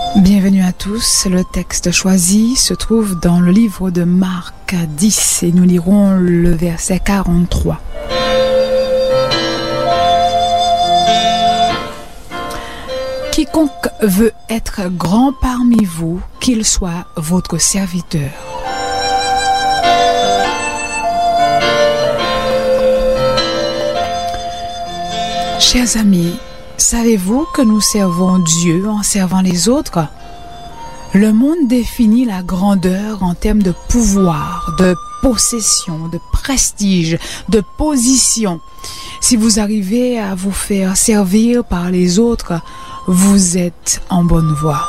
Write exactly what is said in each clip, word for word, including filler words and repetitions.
Bienvenue à tous. Le texte choisi se trouve dans le livre de Marc dix et nous lirons le verset quarante-trois. Quiconque veut être grand parmi vous, qu'il soit votre serviteur. Chers amis, savez-vous que nous servons Dieu en servant les autres? Le monde définit la grandeur en termes de pouvoir, de possession, de prestige, de position. Si vous arrivez à vous faire servir par les autres, vous êtes en bonne voie.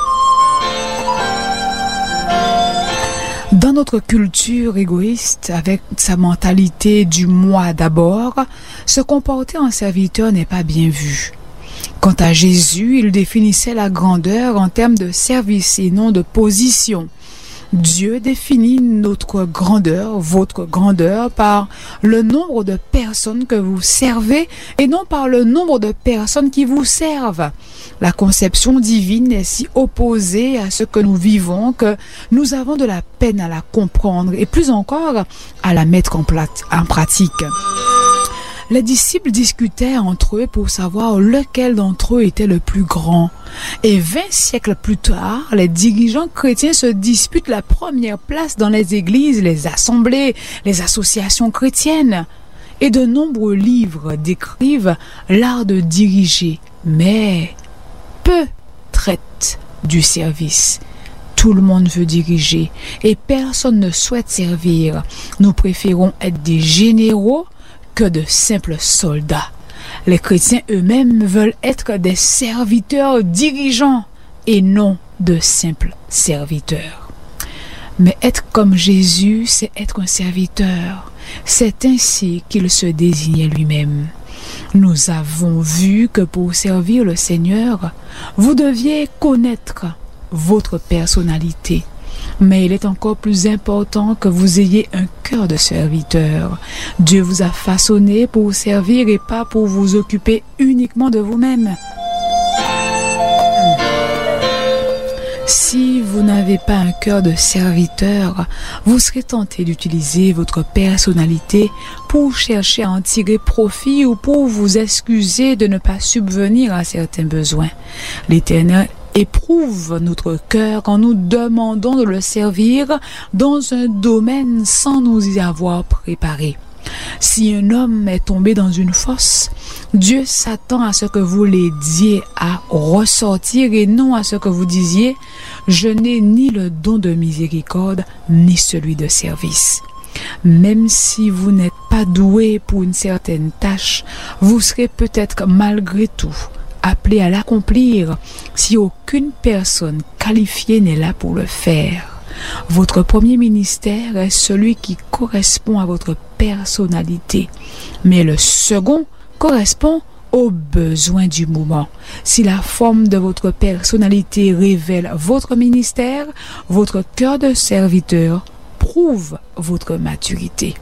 Dans notre culture égoïste, avec sa mentalité du moi d'abord, se comporter en serviteur n'est pas bien vu. Quant à Jésus, il définissait la grandeur en termes de service et non de position. Dieu définit notre grandeur, votre grandeur, par le nombre de personnes que vous servez et non par le nombre de personnes qui vous servent. La conception divine est si opposée à ce que nous vivons que nous avons de la peine à la comprendre et plus encore à la mettre en, plat- en pratique. Les disciples discutaient entre eux pour savoir lequel d'entre eux était le plus grand. Et vingt siècles plus tard, les dirigeants chrétiens se disputent la première place dans les églises, les assemblées, les associations chrétiennes. Et de nombreux livres décrivent l'art de diriger, mais peu traitent du service. Tout le monde veut diriger et personne ne souhaite servir. Nous préférons être des généraux que de simples soldats. Les chrétiens eux-mêmes veulent être des serviteurs dirigeants et non de simples serviteurs. Mais être comme Jésus, c'est être un serviteur. C'est ainsi qu'il se désignait lui-même. Nous avons vu que pour servir le Seigneur, vous deviez connaître votre personnalité. Mais il est encore plus important que vous ayez un cœur de serviteur. Dieu vous a façonné pour servir et pas pour vous occuper uniquement de vous-même. Si vous n'avez pas un cœur de serviteur, vous serez tenté d'utiliser votre personnalité pour chercher à en tirer profit ou pour vous excuser de ne pas subvenir à certains besoins. L'Éternel éprouve notre cœur quand nous demandons de le servir dans un domaine sans nous y avoir préparé. Si un homme est tombé dans une fosse, Dieu s'attend à ce que vous l'aidiez à ressortir et non à ce que vous disiez « Je n'ai ni le don de miséricorde, ni celui de service ». Même si vous n'êtes pas doué pour une certaine tâche, vous serez peut-être malgré tout appelé à l'accomplir si aucune personne qualifiée n'est là pour le faire. Votre premier ministère est celui qui correspond à votre personnalité, mais le second correspond aux besoins du moment. Si la forme de votre personnalité révèle votre ministère, votre cœur de serviteur prouve votre maturité.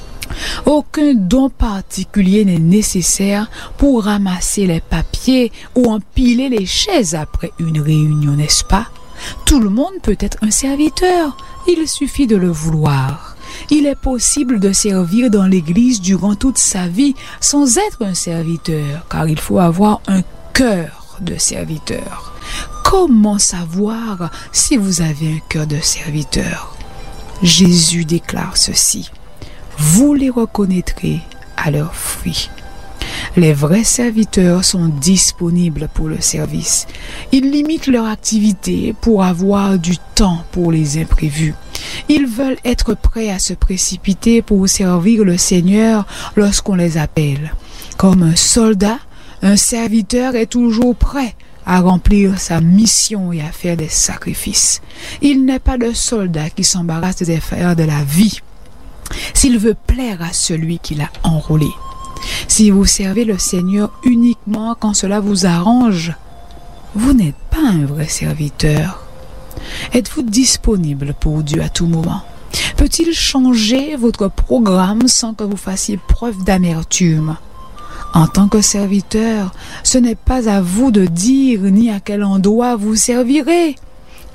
Aucun don particulier n'est nécessaire pour ramasser les papiers ou empiler les chaises après une réunion, n'est-ce pas? Tout le monde peut être un serviteur, il suffit de le vouloir. Il est possible de servir dans l'Église durant toute sa vie sans être un serviteur, car il faut avoir un cœur de serviteur. Comment savoir si vous avez un cœur de serviteur? Jésus déclare ceci: vous les reconnaîtrez à leurs fruits. Les vrais serviteurs sont disponibles pour le service. Ils limitent leur activité pour avoir du temps pour les imprévus. Ils veulent être prêts à se précipiter pour servir le Seigneur lorsqu'on les appelle. Comme un soldat, un serviteur est toujours prêt à remplir sa mission et à faire des sacrifices. Il n'est pas de soldat qui s'embarrasse des affaires de la vie s'il veut plaire à celui qui l'a enrôlé. Si vous servez le Seigneur uniquement quand cela vous arrange, vous n'êtes pas un vrai serviteur. Êtes-vous disponible pour Dieu à tout moment? Peut-il changer votre programme sans que vous fassiez preuve d'amertume? En tant que serviteur, ce n'est pas à vous de dire ni à quel endroit vous servirez.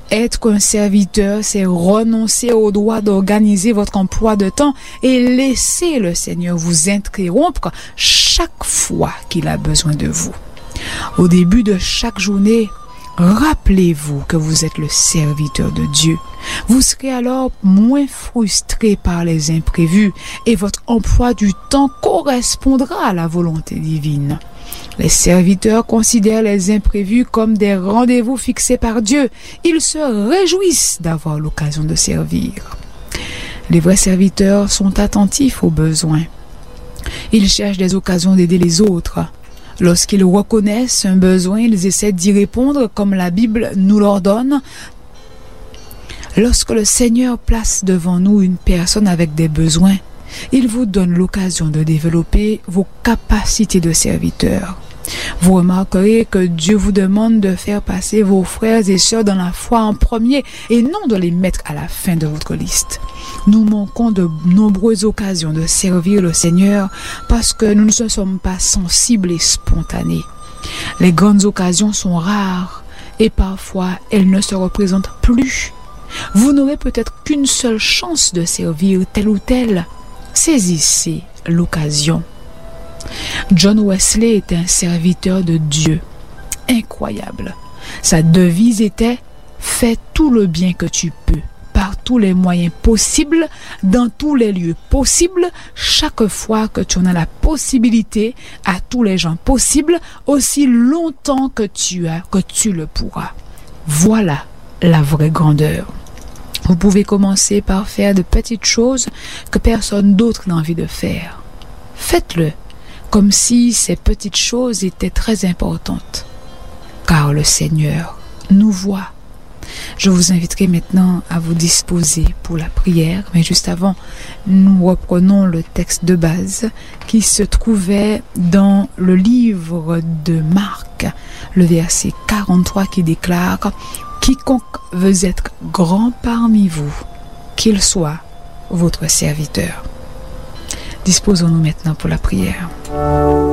Être un serviteur, c'est renoncer au droit d'organiser votre emploi de temps et laisser le Seigneur vous interrompre chaque fois qu'il a besoin de vous. Au début de chaque journée, rappelez-vous que vous êtes le serviteur de Dieu. Vous serez alors moins frustré par les imprévus et votre emploi du temps correspondra à la volonté divine. Les serviteurs considèrent les imprévus comme des rendez-vous fixés par Dieu. Ils se réjouissent d'avoir l'occasion de servir. Les vrais serviteurs sont attentifs aux besoins. Ils cherchent des occasions d'aider les autres. Lorsqu'ils reconnaissent un besoin, ils essaient d'y répondre comme la Bible nous l'ordonne. Lorsque le Seigneur place devant nous une personne avec des besoins, il vous donne l'occasion de développer vos capacités de serviteur. Vous remarquerez que Dieu vous demande de faire passer vos frères et sœurs dans la foi en premier et non de les mettre à la fin de votre liste. Nous manquons de nombreuses occasions de servir le Seigneur parce que nous ne sommes pas sensibles et spontanés. Les grandes occasions sont rares et parfois elles ne se représentent plus. Vous n'aurez peut-être qu'une seule chance de servir tel ou tel. Saisissez l'occasion. John Wesley était un serviteur de Dieu. Incroyable. Sa devise était « Fais tout le bien que tu peux, par tous les moyens possibles, dans tous les lieux possibles, chaque fois que tu en as la possibilité, à tous les gens possibles, aussi longtemps que tu as, que tu le pourras. » Voilà la vraie grandeur. Vous pouvez commencer par faire de petites choses que personne d'autre n'a envie de faire. Faites-le comme si ces petites choses étaient très importantes, car le Seigneur nous voit. Je vous inviterai maintenant à vous disposer pour la prière, mais juste avant, nous reprenons le texte de base qui se trouvait dans le livre de Marc, le verset quarante-trois qui déclare « Quiconque veut être grand parmi vous, qu'il soit votre serviteur. » Disposons-nous maintenant pour la prière.